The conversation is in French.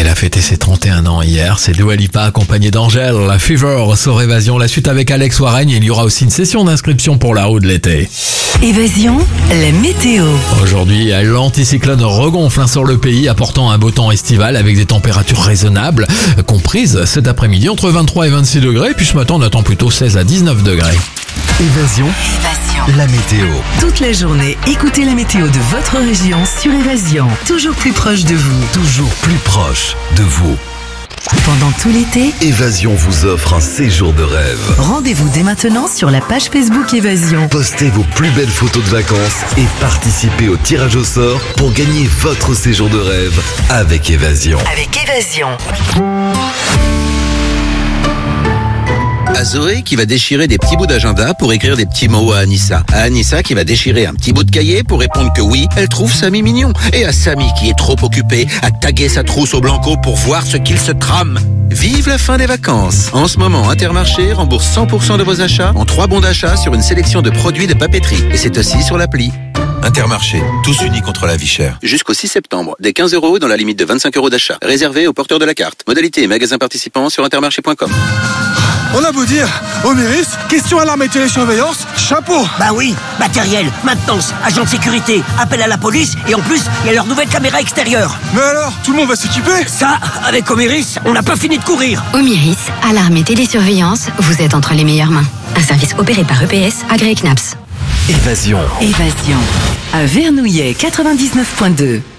Elle a fêté ses 31 ans hier. C'est Dua Lipa accompagnée d'Angèle. La Fever sur Évasion. La suite avec Alex Warren. Il y aura aussi une session d'inscription pour la roue de l'été. Évasion, la météo. Aujourd'hui, l'anticyclone regonfle sur le pays, apportant un beau temps estival avec des températures raisonnables, comprises cet après-midi entre 23 et 26 degrés. Puis ce matin, on attend plutôt 16 à 19 degrés. Évasion, la météo. Toute la journée, écoutez la météo de votre région sur Évasion. Toujours plus proche de vous. Toujours plus proche de vous. Pendant tout l'été, Évasion vous offre un séjour de rêve. rendez-vous dès maintenant sur la page Facebook Évasion. Postez vos plus belles photos de vacances et participez au tirage au sort pour gagner votre séjour de rêve avec Évasion. Avec Évasion. À Zoé qui va déchirer des petits bouts d'agenda pour écrire des petits mots à Anissa. À Anissa qui va déchirer un petit bout de cahier pour répondre que oui, elle trouve Samy mignon. Et à Samy qui est trop occupé à taguer sa trousse au blanco pour voir ce qu'il se trame. Vive la fin des vacances. En ce moment, Intermarché rembourse 100% de vos achats en 3 bons d'achat sur une sélection de produits de papeterie. Et c'est aussi sur l'appli. Intermarché, tous unis contre la vie chère. Jusqu'au 6 septembre, des 15 € dans la limite de 25 € d'achat. Réservé aux porteurs de la carte. Modalité et magasins participants sur intermarché.com. On a beau dire, Oméris, question alarme et télésurveillance, chapeau. Bah oui, matériel, maintenance, agent de sécurité, appel à la police et en plus, il y a leur nouvelle caméra extérieure. Mais alors, tout le monde va s'équiper. Ça, avec Oméris, on n'a pas fini de courir. Omiris, alarme et télésurveillance, vous êtes entre les meilleures mains. Un service opéré par EPS, agréé CNAPS. Évasion. Évasion. À Vernouillet 99.2.